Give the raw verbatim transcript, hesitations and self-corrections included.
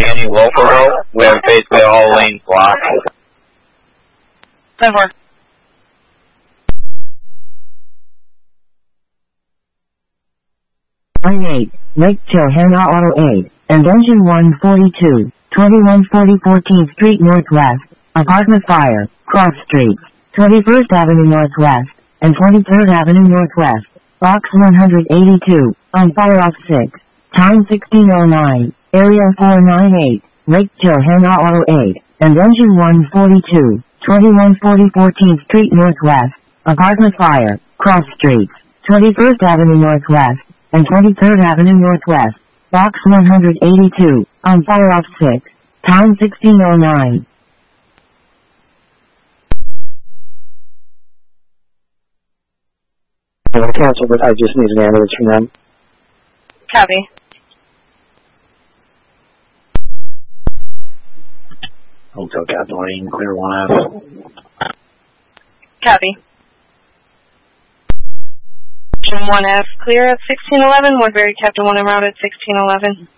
any local road. We have basically all lanes blocked. ten four. nine eight, Lake Chohana Auto Aid, and Engine one forty-two, twenty-one forty fourteenth Street Northwest, apartment fire, cross streets, twenty-first Avenue Northwest, and twenty-third Avenue Northwest, box one eighty-two, on fire off six, time sixteen oh nine, area four nine eight, Lake Chohana Auto Aid, and Engine one forty-two, twenty-one forty fourteenth Street Northwest, apartment fire, cross streets, twenty-first Avenue Northwest, and twenty-third Avenue Northwest, box one eighty-two, on fire off six, time sixteen oh nine. I want to cancel, but I just need an ambulance from them. Copy. Hotel Kathleen, clear one F. Copy. one F, clear at sixteen eleven, Woodbury, Captain one en route at sixteen eleven.